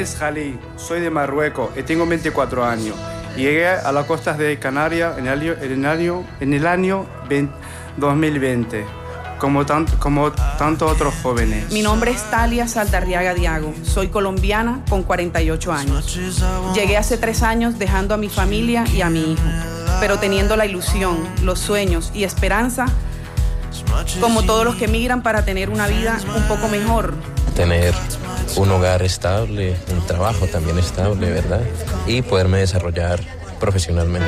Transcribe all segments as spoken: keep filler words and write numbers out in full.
nombre es Jalí, soy de Marruecos y tengo veinticuatro años. Llegué a las costas de Canarias en el año, en el año, en el año dos mil veinte, como, tant, como tantos otros jóvenes. Mi nombre es Talia Saldarriaga Diago, soy colombiana con cuarenta y ocho años. Llegué hace tres años dejando a mi familia y a mi hijo, pero teniendo la ilusión, los sueños y esperanza, como todos los que emigran para tener una vida un poco mejor. Tener un hogar estable, un trabajo también estable, ¿verdad? Y poderme desarrollar profesionalmente.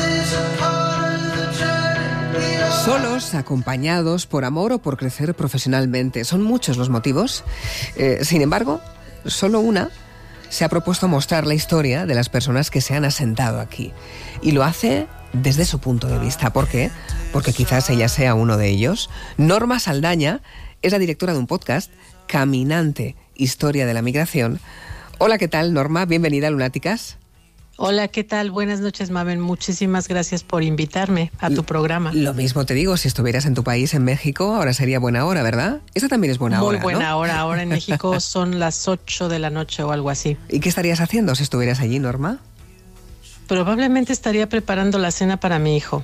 Solos, acompañados, por amor o por crecer profesionalmente. Son muchos los motivos. Eh, sin embargo, solo una se ha propuesto mostrar la historia de las personas que se han asentado aquí. Y lo hace desde su punto de vista. ¿Por qué? Porque quizás ella sea uno de ellos. Norma Saldaña es la directora de un podcast, Caminante, Historia de la Migración. Hola, ¿qué tal, Norma? Bienvenida a Lunáticas. Hola, ¿qué tal? Buenas noches, Mamen. Muchísimas gracias por invitarme a tu programa. Lo mismo te digo, si estuvieras en tu país, en México, ahora sería buena hora, ¿verdad? Esta también es buena Muy hora, Muy buena ¿no? hora. Ahora en México son las ocho de la noche o algo así. ¿Y qué estarías haciendo si estuvieras allí, Norma? Probablemente estaría preparando la cena para mi hijo.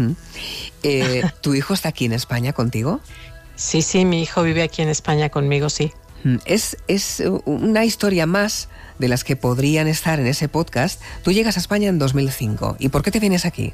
Eh, ¿Tu hijo está aquí en España contigo? Sí, sí, mi hijo vive aquí en España conmigo, sí. Es, es una historia más de las que podrían estar en ese podcast. Tú llegas a España en dos mil cinco. ¿Y por qué te vienes aquí?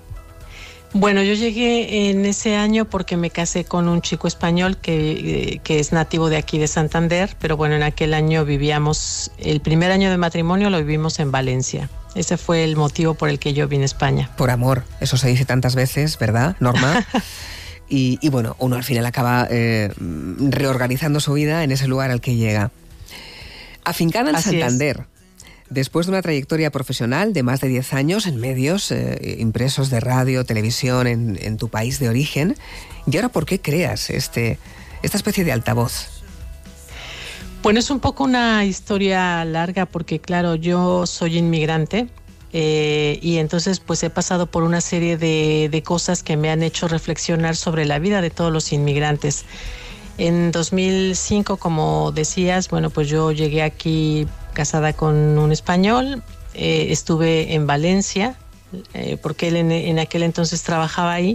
Bueno, yo llegué en ese año porque me casé con un chico español que, que es nativo de aquí de Santander, pero bueno, en aquel año vivíamos, el primer año de matrimonio lo vivimos en Valencia. Ese fue el motivo por el que yo vine a España. Por amor, eso se dice tantas veces, ¿verdad, Norma? y, y bueno, uno al final acaba eh, reorganizando su vida en ese lugar al que llega. Afincada en Así Santander, es. Después de una trayectoria profesional de más de diez años en medios eh, impresos de radio, televisión en, en tu país de origen, ¿y ahora por qué creas este, esta especie de altavoz? Bueno, es un poco una historia larga porque, claro, yo soy inmigrante eh, y entonces pues he pasado por una serie de, de cosas que me han hecho reflexionar sobre la vida de todos los inmigrantes. En dos mil cinco, como decías, bueno, pues yo llegué aquí casada con un español, eh, estuve en Valencia, eh, porque él en, en aquel entonces trabajaba ahí,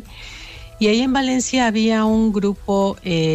y ahí en Valencia había un grupo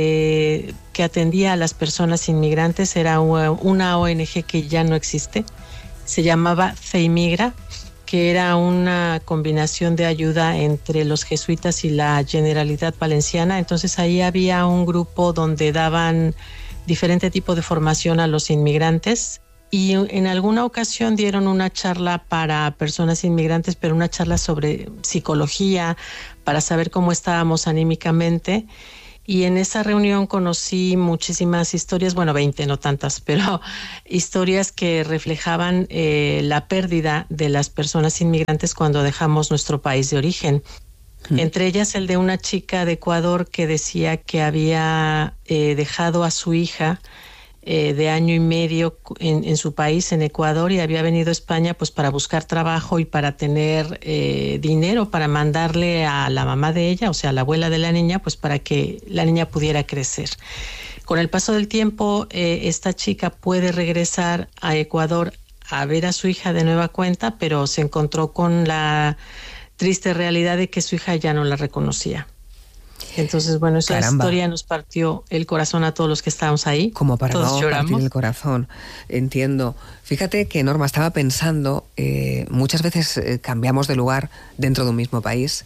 eh, que atendía a las personas inmigrantes, era una O N G que ya no existe, se llamaba CEIMIGRA, que era una combinación de ayuda entre los jesuitas y la Generalitat Valenciana. Entonces ahí había un grupo donde daban diferente tipo de formación a los inmigrantes y en alguna ocasión dieron una charla para personas inmigrantes, pero una charla sobre psicología, para saber cómo estábamos anímicamente. Y en esa reunión conocí muchísimas historias, bueno, veinte, no tantas, pero historias que reflejaban eh, la pérdida de las personas inmigrantes cuando dejamos nuestro país de origen. Hmm. Entre ellas el de una chica de Ecuador que decía que había eh, dejado a su hija eh, de año y medio en, en su país, en Ecuador, y había venido a España pues para buscar trabajo y para tener eh, dinero para mandarle a la mamá de ella, o sea, a la abuela de la niña, pues para que la niña pudiera crecer. Con el paso del tiempo, eh, esta chica puede regresar a Ecuador a ver a su hija de nueva cuenta, pero se encontró con la triste realidad de que su hija ya no la reconocía. Entonces, bueno, esa Caramba. historia nos partió el corazón a todos los que estábamos ahí. Como para todos no lloramos. partir el corazón. Entiendo. Fíjate que, Norma, estaba pensando, eh, muchas veces eh, cambiamos de lugar dentro de un mismo país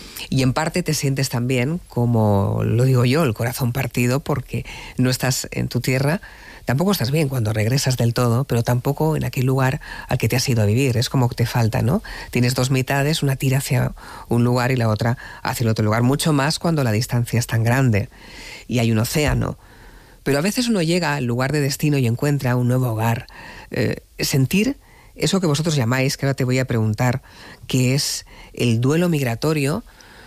y en parte te sientes también, como lo digo yo, el corazón partido porque no estás en tu tierra. Tampoco estás bien cuando regresas del todo, pero tampoco en aquel lugar al que te has ido a vivir. Es como que te falta, ¿no? Tienes dos mitades, una tira hacia un lugar y la otra hacia el otro lugar. Mucho más cuando la distancia es tan grande y hay un océano. Pero a veces uno llega al lugar de destino y encuentra un nuevo hogar. Eh, sentir eso que vosotros llamáis, que ahora te voy a preguntar, que es el duelo migratorio,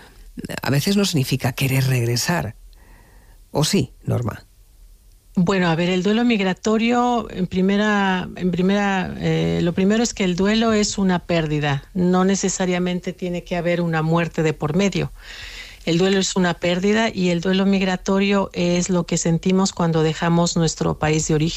a veces no significa querer regresar. ¿O sí, Norma? Bueno, a ver, el duelo migratorio, en primera, en primera, eh, lo primero es que el duelo es una pérdida, no necesariamente tiene que haber una muerte de por medio. El duelo es una pérdida y el duelo migratorio es lo que sentimos cuando dejamos nuestro país de origen.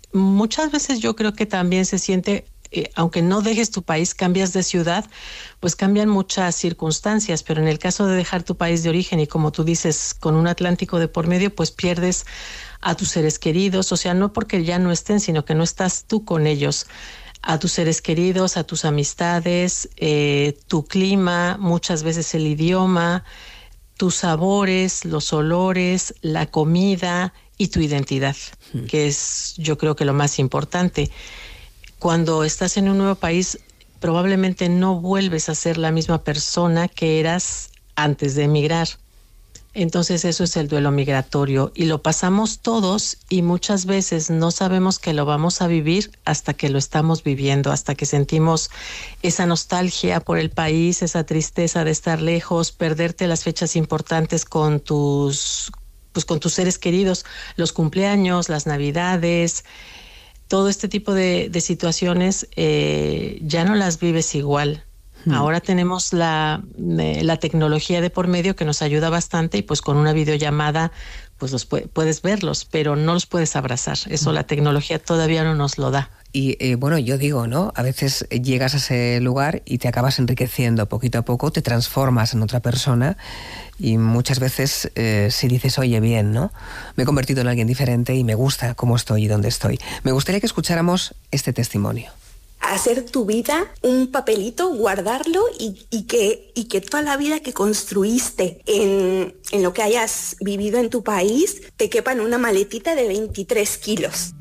muchas veces yo creo que también se siente, eh, aunque no dejes tu país, cambias de ciudad, pues cambian muchas circunstancias, pero en el caso de dejar tu país de origen y como tú dices, con un Atlántico de por medio, pues pierdes a tus seres queridos, o sea, no porque ya no estén, sino que no estás tú con ellos, a tus seres queridos, a tus amistades, eh, tu clima, muchas veces el idioma, tus sabores, los olores, la comida y tu identidad, hmm. que es yo creo que lo más importante. Cuando estás en un nuevo país, probablemente no vuelves a ser la misma persona que eras antes de emigrar. Entonces eso es el duelo migratorio y lo pasamos todos y muchas veces no sabemos que lo vamos a vivir hasta que lo estamos viviendo, hasta que sentimos esa nostalgia por el país, esa tristeza de estar lejos, perderte las fechas importantes con tus, pues con tus seres queridos, los cumpleaños, las navidades, todo este tipo de, de situaciones eh, ya no las vives igual. Ahora tenemos la, eh, la tecnología de por medio que nos ayuda bastante y pues con una videollamada pues los pu- puedes verlos, pero no los puedes abrazar. Eso la tecnología todavía no nos lo da. Y eh, bueno, yo digo, ¿no? A veces llegas a ese lugar y te acabas enriqueciendo poquito a poco, te transformas en otra persona y muchas veces eh, si dices, oye, bien, ¿no? Me he convertido en alguien diferente y me gusta cómo estoy y dónde estoy. Me gustaría que escucháramos este testimonio. Hacer tu vida un papelito, guardarlo y, y, que, y que toda la vida que construiste en, en lo que hayas vivido en tu país te quepa en una maletita de veintitrés kilos.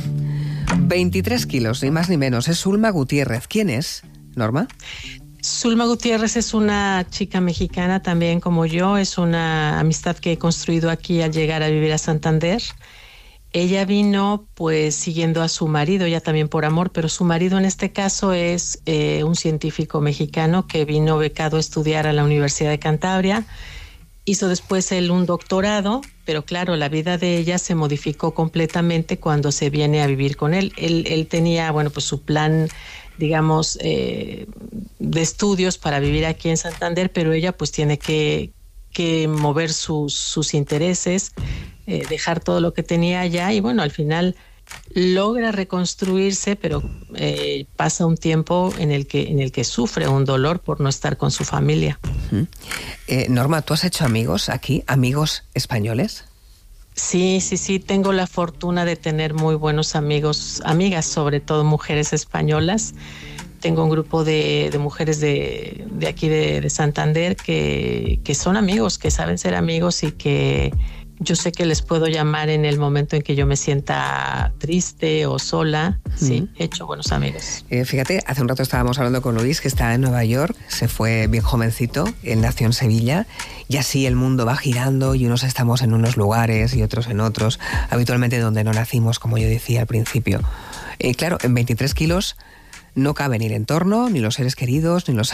veintitrés kilos, ni más ni menos. Es Zulma Gutiérrez. ¿Quién es, Norma? Zulma Gutiérrez es una chica mexicana también como yo. Es una amistad que he construido aquí al llegar a vivir a Santander. Ella vino pues siguiendo a su marido, ya también por amor, pero su marido en este caso es eh, un científico mexicano que vino becado a estudiar a la Universidad de Cantabria. Hizo después él un doctorado, pero claro, la vida de ella se modificó completamente cuando se viene a vivir con él. Él, él tenía, bueno, pues su plan, digamos, eh, de estudios para vivir aquí en Santander, pero ella pues tiene que, que mover sus, sus intereses, Eh, dejar todo lo que tenía allá y bueno, al final logra reconstruirse, pero eh, pasa un tiempo en el que en el que sufre un dolor por no estar con su familia. Uh-huh. eh, Norma, ¿tú has hecho amigos aquí? ¿Amigos españoles? Sí, sí, sí, tengo la fortuna de tener muy buenos amigos, amigas, sobre todo mujeres españolas. Tengo un grupo de, de mujeres de, de aquí de, de Santander que, que son amigos, que saben ser amigos y que yo sé que les puedo llamar en el momento en que yo me sienta triste o sola. Sí, mm. he hecho buenos amigos. Eh, fíjate, hace un rato estábamos hablando con Luis, que está en Nueva York, se fue bien jovencito, él nació en Sevilla, y así el mundo va girando y unos estamos en unos lugares y otros en otros, habitualmente donde no nacimos, como yo decía al principio. Eh, claro, en veintitrés kilos no cabe ni el entorno, ni los seres queridos, ni los